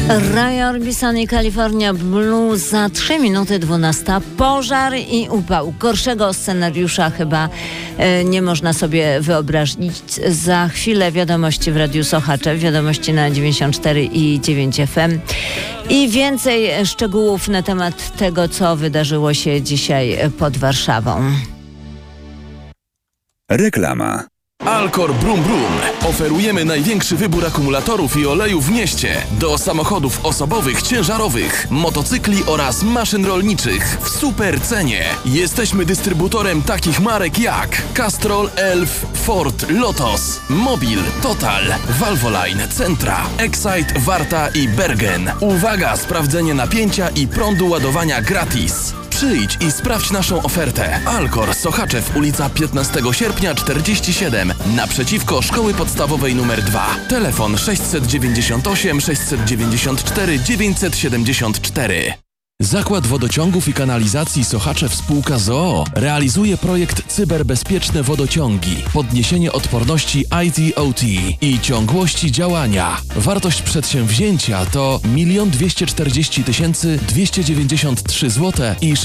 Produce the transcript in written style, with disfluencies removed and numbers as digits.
Ray Orbison i California Blues za 3 minuty 12. Pożar i upał. Gorszego scenariusza chyba nie można sobie wyobrazić. Za chwilę wiadomości w Radiu Sochaczew, wiadomości na 94 i 9 FM. I więcej szczegółów na temat tego, co wydarzyło się dzisiaj pod Warszawą. Reklama. Alcor Brum Brum. Oferujemy największy wybór akumulatorów i olejów w mieście do samochodów osobowych, ciężarowych, motocykli oraz maszyn rolniczych w super cenie. Jesteśmy dystrybutorem takich marek jak Castrol, Elf, Ford, Lotos, Mobil, Total, Valvoline, Centra, Excite, Warta i Bergen. Uwaga, sprawdzenie napięcia i prądu ładowania gratis. Przyjdź i sprawdź naszą ofertę. Alcor, Sochaczew, ulica 15 sierpnia 47, naprzeciwko Szkoły Podstawowej nr 2. Telefon 698 694 974. Zakład Wodociągów i Kanalizacji Sochaczew Spółka z o.o. realizuje projekt Cyberbezpieczne Wodociągi, podniesienie odporności IT/OT i ciągłości działania. Wartość przedsięwzięcia to 1 240 293 zł i